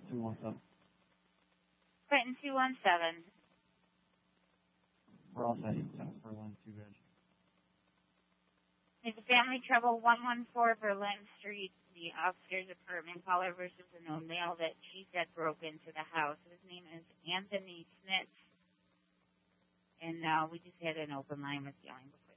217. Clinton 217. We're all set. South Berlin, 2 bed. It's family trouble, 114 Berlin Street, the upstairs apartment. Caller versus a known male that she said broke into the house. His name is Anthony Smith. And we just had an open line with Yelling before.